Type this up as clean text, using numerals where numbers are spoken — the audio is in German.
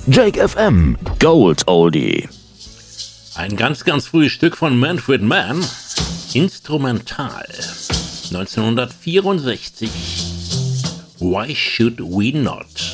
Jake FM Gold Oldie. Ein ganz, ganz frühes Stück von Manfred Mann, instrumental, 1964. Why Should We Not?